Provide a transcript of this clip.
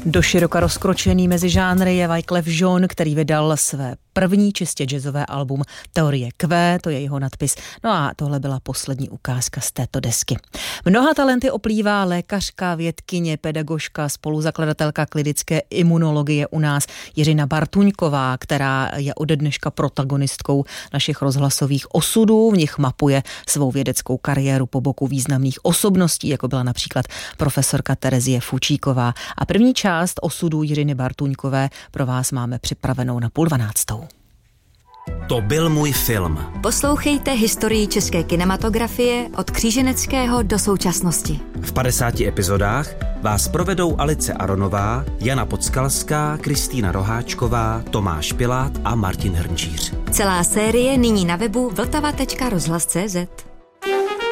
Doširoka rozkročený mezi žánry je Wyclef Jean, který vydal své první čistě jazzové album Teorie Q, to je jeho nadpis. No a tohle byla poslední ukázka z této desky. Mnoha talenty oplývá lékařka, vědkyně, pedagožka, spoluzakladatelka klinické imunologie u nás Jiřina Bartuňková, která je ode dneška protagonistkou našich rozhlasových osudů. V nich mapuje svou vědeckou kariéru po boku významných osobností, jako byla například profesorka Terezie Fučíková. A první část osudů Jiřiny Bartuňkové pro vás máme připravenou na 11:30. To byl můj film. Poslouchejte historii české kinematografie od kříženeckého do současnosti. V 50 epizodách vás provedou Alice Aronová, Jana Podskalská, Kristýna Roháčková, Tomáš Pilát a Martin Hrnčíř. Celá série nyní na webu vltava.rozhlas.cz.